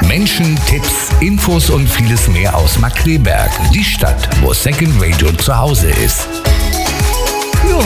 Menschen, Tipps, Infos und vieles mehr aus Markkleeberg, die Stadt, wo Second Radio zu Hause ist. Ja,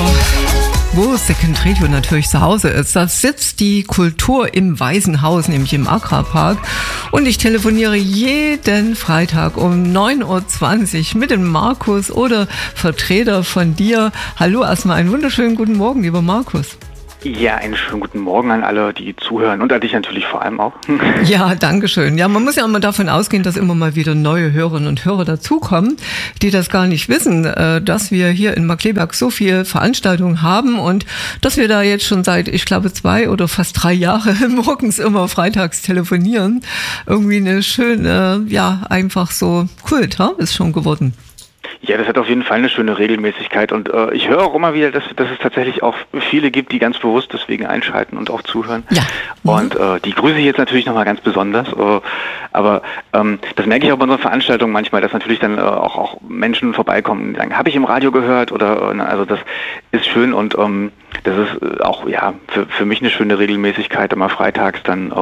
wo Second Radio natürlich zu Hause ist, da sitzt die Kultur im Weißen Haus, nämlich im Agrarpark. Und ich telefoniere jeden Freitag um 9.20 Uhr mit dem Markus oder Vertreter von dir. Hallo, erstmal einen wunderschönen guten Morgen, lieber Markus. Ja, einen schönen guten Morgen an alle, die zuhören und an dich natürlich vor allem auch. Ja, danke schön. Ja, man muss ja immer davon ausgehen, dass immer mal wieder neue Hörerinnen und Hörer dazukommen, die das gar nicht wissen, dass wir hier in Markkleeberg so viele Veranstaltungen haben und dass wir da jetzt schon seit, ich glaube, 2 oder fast 3 Jahre morgens immer freitags telefonieren. Irgendwie eine schöne, ja, einfach so Kult, ist schon geworden. Ja, das hat auf jeden Fall eine schöne Regelmäßigkeit und ich höre auch immer wieder, dass es tatsächlich auch viele gibt, die ganz bewusst deswegen einschalten und auch zuhören. Ja. Und die grüße ich jetzt natürlich nochmal ganz besonders. Aber das merke ich auch bei unseren Veranstaltungen manchmal, dass natürlich dann auch Menschen vorbeikommen und sagen, habe ich im Radio gehört oder also das ist schön und das ist auch ja für mich eine schöne Regelmäßigkeit, immer freitags dann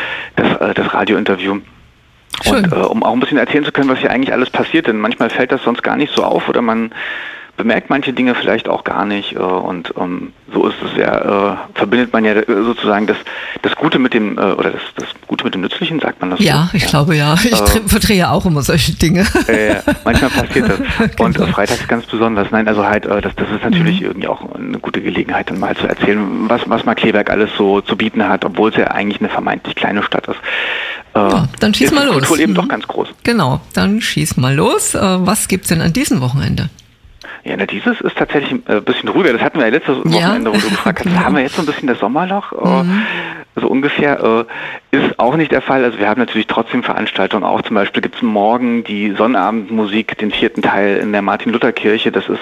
das Radiointerview. Schön. Und um auch ein bisschen erzählen zu können, was hier eigentlich alles passiert, denn manchmal fällt das sonst gar nicht so auf oder man bemerkt manche Dinge vielleicht auch gar nicht und so ist es ja, verbindet man ja sozusagen das Gute mit dem, oder das Gute mit dem Nützlichen, sagt man das ja, so? Ich glaube ja. Ich verdrehe auch immer solche Dinge. Manchmal passiert das. Genau. Und freitags ganz besonders. Nein, also halt, das ist natürlich irgendwie auch eine gute Gelegenheit, dann mal zu erzählen, was Markkleeberg alles so zu bieten hat, obwohl es ja eigentlich eine vermeintlich kleine Stadt ist. Ja, dann schieß mal los. Kultur eben doch ganz groß. Genau, dann schieß mal los. Was gibt's denn an diesem Wochenende? Ja, dieses ist tatsächlich ein bisschen ruhiger. Das hatten wir ja letztes Wochenende, wo du gefragt hast, haben wir jetzt so ein bisschen das Sommerloch? So ungefähr ist auch nicht der Fall. Also wir haben natürlich trotzdem Veranstaltungen. Auch zum Beispiel gibt es morgen die Sonnabendmusik, den 4. Teil in der Martin-Luther-Kirche. Das ist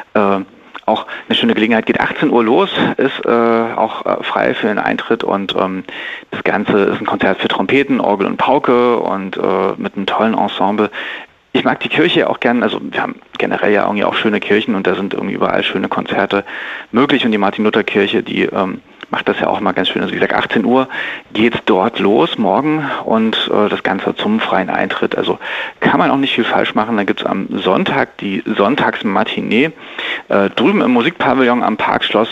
auch eine schöne Gelegenheit, geht 18 Uhr los, ist auch frei für den Eintritt und das Ganze ist ein Konzert für Trompeten, Orgel und Pauke und mit einem tollen Ensemble. Ich mag die Kirche auch gern, also wir haben generell ja irgendwie auch schöne Kirchen und da sind irgendwie überall schöne Konzerte möglich und die Martin-Luther-Kirche, die macht das ja auch mal ganz schön. Also wie gesagt, 18 Uhr geht's dort los morgen und das Ganze zum freien Eintritt. Also kann man auch nicht viel falsch machen. Dann gibt's am Sonntag die Sonntagsmatinee drüben im Musikpavillon am Parkschloss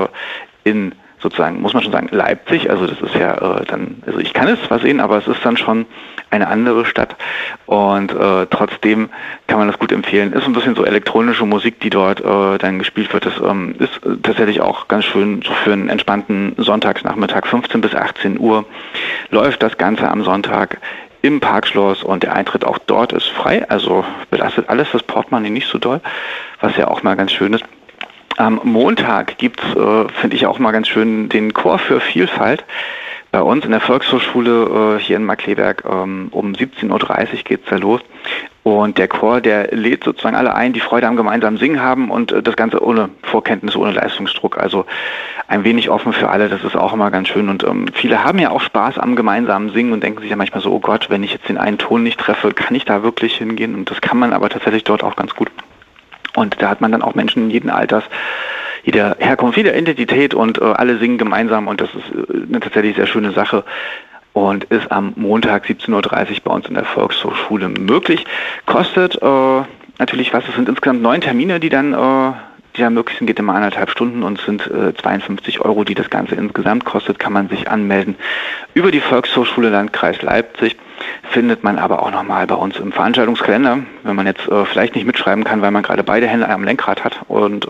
in sozusagen, muss man schon sagen, Leipzig, also das ist ja dann, also ich kann es zwar sehen, aber es ist dann schon eine andere Stadt und trotzdem kann man das gut empfehlen. Ist ein bisschen so elektronische Musik, die dort dann gespielt wird. Das ist tatsächlich auch ganz schön so für einen entspannten Sonntagsnachmittag, 15 bis 18 Uhr läuft das Ganze am Sonntag im Parkschloss und der Eintritt auch dort ist frei, also belastet alles das Portemonnaie nicht so doll, was ja auch mal ganz schön ist. Am Montag gibt's, finde ich auch mal ganz schön, den Chor für Vielfalt. Bei uns in der Volkshochschule hier in Markkleeberg um 17.30 Uhr geht's da los. Und der Chor, der lädt sozusagen alle ein, die Freude am gemeinsamen Singen haben und das Ganze ohne Vorkenntnis, ohne Leistungsdruck. Also ein wenig offen für alle, das ist auch immer ganz schön. Und viele haben ja auch Spaß am gemeinsamen Singen und denken sich ja manchmal so, oh Gott, wenn ich jetzt den einen Ton nicht treffe, kann ich da wirklich hingehen? Und das kann man aber tatsächlich dort auch ganz gut. Und da hat man dann auch Menschen jeden Alters, jeder Herkunft, jeder Identität und alle singen gemeinsam und das ist eine tatsächlich sehr schöne Sache und ist am Montag 17.30 Uhr bei uns in der Volkshochschule möglich. Kostet natürlich was, es sind insgesamt 9 Termine, die dann möglich sind, geht immer 1,5 Stunden und sind 52 €, die das Ganze insgesamt kostet, kann man sich anmelden. Über die Volkshochschule Landkreis Leipzig findet man aber auch nochmal bei uns im Veranstaltungskalender, wenn man jetzt vielleicht nicht mitschreiben kann, weil man gerade beide Hände am Lenkrad hat und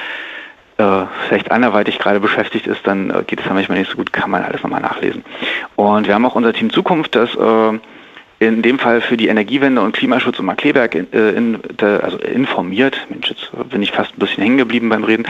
vielleicht anderweitig gerade beschäftigt ist, dann geht es dann manchmal nicht so gut, kann man alles nochmal nachlesen. Und wir haben auch unser Team Zukunft, das in dem Fall für die Energiewende und Klimaschutz in Markkleeberg informiert. Mensch, jetzt bin ich fast ein bisschen hängen geblieben beim Reden.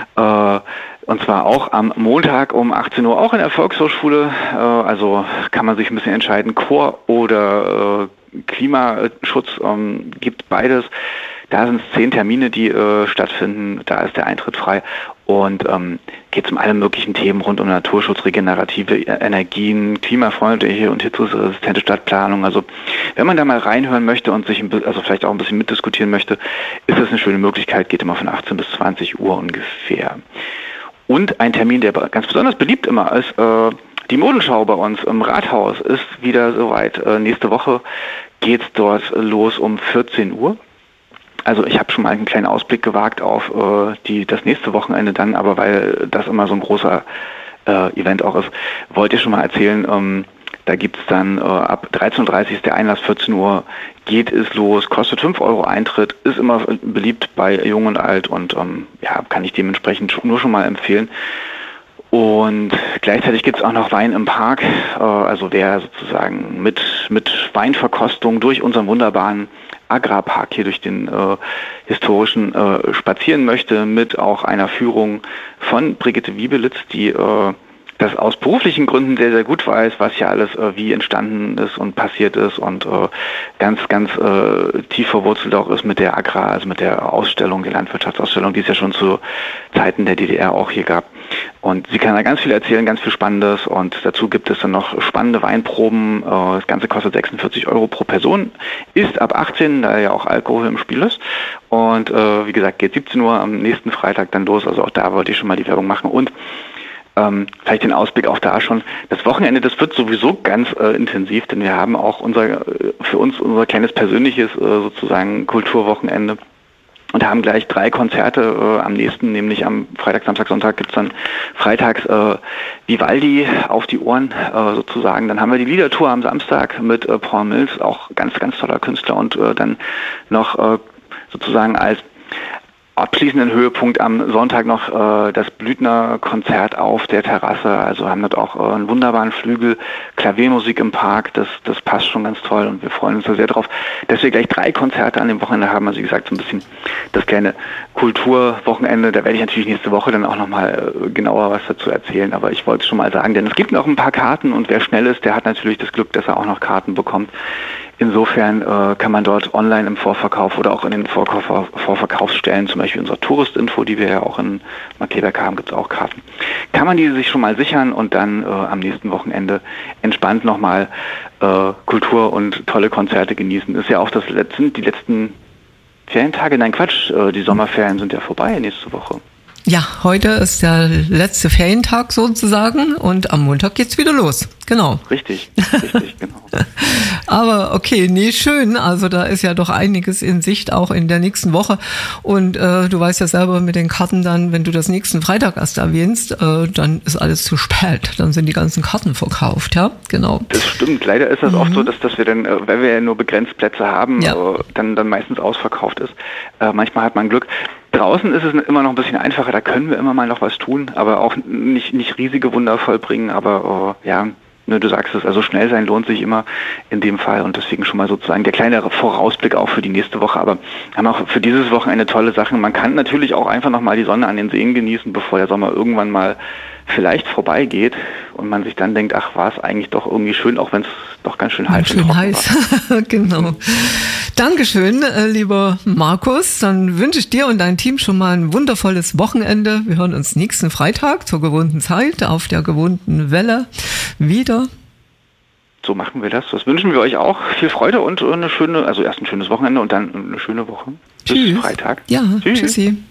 Und zwar auch am Montag um 18 Uhr, auch in der Volkshochschule. Also kann man sich ein bisschen entscheiden, Chor oder Klimaschutz, gibt beides. Da sind es 10 Termine, die stattfinden. Da ist der Eintritt frei. Und geht es um alle möglichen Themen rund um Naturschutz, regenerative Energien, klimafreundliche und hitzeresistente Stadtplanung. Also wenn man da mal reinhören möchte und sich vielleicht auch ein bisschen mitdiskutieren möchte, ist das eine schöne Möglichkeit. Geht immer von 18 bis 20 Uhr ungefähr. Und ein Termin, der ganz besonders beliebt immer ist, Die Modenschau bei uns im Rathaus ist wieder soweit. Nächste Woche geht's dort los um 14 Uhr. Also ich habe schon mal einen kleinen Ausblick gewagt auf das nächste Wochenende dann, aber weil das immer so ein großer Event auch ist, wollte ich schon mal erzählen, da gibt's dann ab 13.30 Uhr ist der Einlass, 14 Uhr geht es los, kostet 5 Euro Eintritt, ist immer beliebt bei Jung und Alt und kann ich dementsprechend nur schon mal empfehlen. Und gleichzeitig gibt's auch noch Wein im Park, also wer sozusagen mit Weinverkostung durch unseren wunderbaren Agrarpark hier durch den historischen spazieren möchte, mit auch einer Führung von Brigitte Wiebelitz, die das aus beruflichen Gründen sehr, sehr gut weiß, was ja alles wie entstanden ist und passiert ist und ganz tief verwurzelt auch ist mit der also mit der Ausstellung, der Landwirtschaftsausstellung, die es ja schon zu Zeiten der DDR auch hier gab. Und sie kann da ganz viel erzählen, ganz viel Spannendes und dazu gibt es dann noch spannende Weinproben. Das Ganze kostet 46 Euro pro Person, ist ab 18, da ja auch Alkohol im Spiel ist. Und wie gesagt, geht 17 Uhr am nächsten Freitag dann los, also auch da wollte ich schon mal die Werbung machen und vielleicht den Ausblick auch da schon. Das Wochenende, das wird sowieso ganz intensiv, denn wir haben auch für uns unser kleines persönliches sozusagen Kulturwochenende und haben gleich 3 Konzerte am nächsten, nämlich am Freitag, Samstag, Sonntag gibt's dann freitags Vivaldi auf die Ohren sozusagen. Dann haben wir die Liedertour am Samstag mit Paul Mills, auch ganz, ganz toller Künstler und dann noch sozusagen als abschließenden Höhepunkt am Sonntag noch das Blüthner-Konzert auf der Terrasse. Also haben dort auch einen wunderbaren Flügel, Klaviermusik im Park. Das passt schon ganz toll und wir freuen uns da sehr drauf, dass wir gleich 3 Konzerte an dem Wochenende haben. Also wie gesagt, so ein bisschen das kleine Kulturwochenende. Da werde ich natürlich nächste Woche dann auch nochmal genauer was dazu erzählen. Aber ich wollte es schon mal sagen, denn es gibt noch ein paar Karten und wer schnell ist, der hat natürlich das Glück, dass er auch noch Karten bekommt. Insofern kann man dort online im Vorverkauf oder auch in den Vorverkaufsstellen, zum Beispiel unserer Touristinfo, die wir ja auch in Markkleeberg haben, gibt es auch Karten. Kann man die sich schon mal sichern und dann am nächsten Wochenende entspannt nochmal Kultur und tolle Konzerte genießen. Ist ja auch sind die letzten Ferientage, nein Quatsch, die Sommerferien sind ja vorbei nächste Woche. Ja, heute ist der letzte Ferientag sozusagen und am Montag geht's wieder los. Genau. Richtig, genau. Aber okay, nee, schön. Also da ist ja doch einiges in Sicht auch in der nächsten Woche. Und du weißt ja selber mit den Karten dann, wenn du das nächsten Freitag erst erwähnst, dann ist alles zu spät. Dann sind die ganzen Karten verkauft, ja, genau. Das stimmt. Leider ist das oft so, dass wir dann, weil wir ja nur begrenzt Plätze haben, dann meistens ausverkauft ist. Manchmal hat man Glück. Draußen ist es immer noch ein bisschen einfacher, da können wir immer mal noch was tun, aber auch nicht riesige Wunder vollbringen, aber du sagst es, also schnell sein lohnt sich immer in dem Fall und deswegen schon mal sozusagen der kleine Vorausblick auch für die nächste Woche, aber wir haben auch für dieses Wochenende tolle Sachen. Man kann natürlich auch einfach noch mal die Sonne an den Seen genießen, bevor der Sommer irgendwann mal vielleicht vorbeigeht und man sich dann denkt, ach, war es eigentlich doch irgendwie schön, auch wenn es doch ganz schön heiß war. Genau. Dankeschön, lieber Markus. Dann wünsche ich dir und dein Team schon mal ein wundervolles Wochenende. Wir hören uns nächsten Freitag zur gewohnten Zeit auf der gewohnten Welle wieder. So machen wir das. Das wünschen wir euch auch. Viel Freude und erst ein schönes Wochenende und dann eine schöne Woche. Tschüss. Bis Freitag. Ja, tschüssi.